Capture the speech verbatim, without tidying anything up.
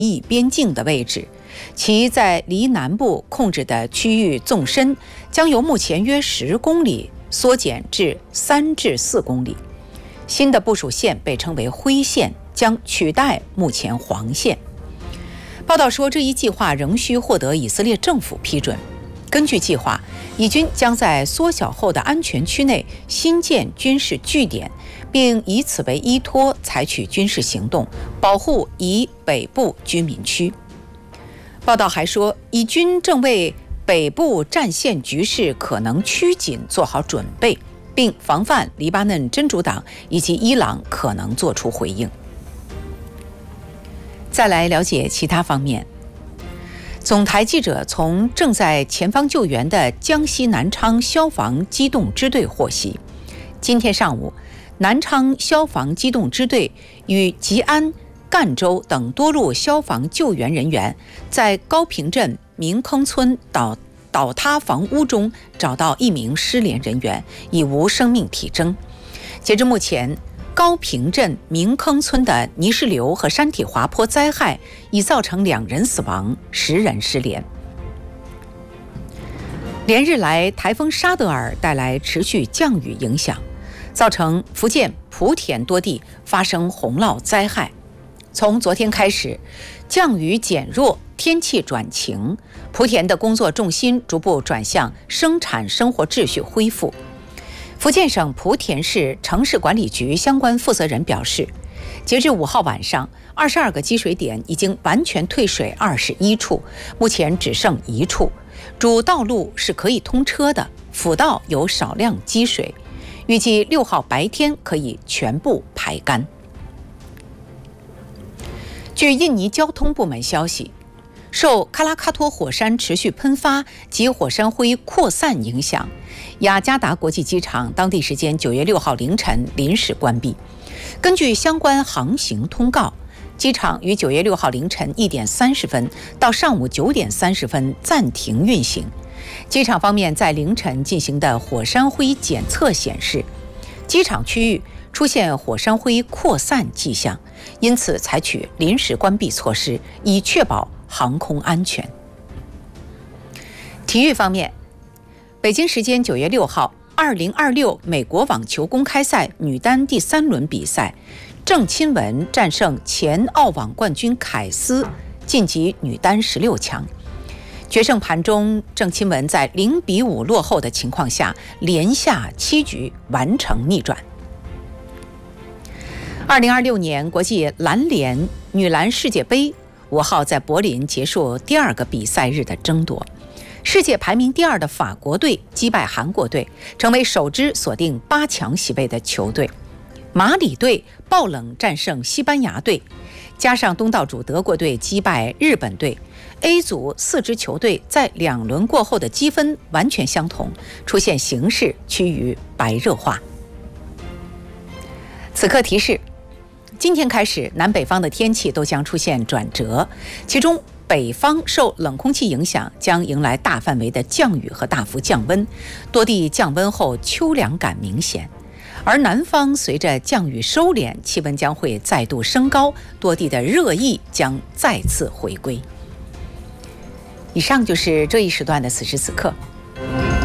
役边境的位置，其在离南部控制的区域纵深将由目前约十公里缩减至三至四公里。新的部署线被称为灰线，将取代目前黄线。报道说，这一计划仍需获得以色列政府批准。根据计划，以军将在缩小后的安全区内新建军事据点，并以此为依托采取军事行动，保护以北部居民区。报道还说，以军正为北部战线局势可能趋紧做好准备，并防范黎巴嫩真主党以及伊朗可能做出回应。再来了解其他方面。总台记者从正在前方救援的江西南昌消防机动支队获悉，今天上午，南昌消防机动支队与吉安、赣州等多路消防救援人员在高平镇明坑村倒倒塌房屋中找到一名失联人员，已无生命体征。截至目前，高平镇明坑村的泥石流和山体滑坡灾害已造成两人死亡，十人失联。连日来，台风沙德尔带来持续降雨影响，造成福建莆田多地发生洪涝灾害。从昨天开始，降雨减弱，天气转晴，莆田的工作重心逐步转向生产生活秩序恢复。福建省莆田市城市管理局相关负责人表示，截至五号晚上，二十二个积水点已经完全退水二十一处，目前只剩一处，主道路是可以通车的，辅道有少量积水，预计六号白天可以全部排干。据印尼交通部门消息，受喀拉喀托火山持续喷发及火山灰扩散影响，雅加达国际机场当地时间九月六号凌晨临时关闭。根据相关航行通告，机场于九月六号凌晨一点三十分到上午九点三十分暂停运行。机场方面在凌晨进行的火山灰检测显示，机场区域出现火山灰扩散迹象，因此采取临时关闭措施，以确保航空安全。体育方面，北京时间九月六号，二零二六美国网球公开赛女单第三轮比赛，郑钦文战胜前澳网冠军凯斯，晋级女单十六强。决胜盘中，郑钦文在零比五落后的情况下，连下七局完成逆转。二零二六年国际篮联女篮世界杯五号在柏林结束第二个比赛日的争夺，世界排名第二的法国队击败韩国队，成为首支锁定八强席位的球队。马里队爆冷战胜西班牙队，加上东道主德国队击败日本队， A 组四支球队在两轮过后的积分完全相同，出现形势趋于白热化。此刻提示，今天开始，南北方的天气都将出现转折，其中北方受冷空气影响，将迎来大范围的降雨和大幅降温，多地降温后秋凉感明显。而南方随着降雨收敛，气温将会再度升高，多地的热意将再次回归。以上就是这一时段的此时此刻，